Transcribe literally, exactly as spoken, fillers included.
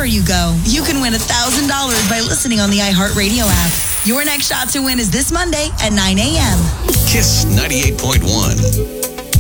wherever you go, you can win one thousand dollars by listening on the iHeartRadio app. Your next shot to win is this Monday at nine a.m. Kiss ninety-eight point one.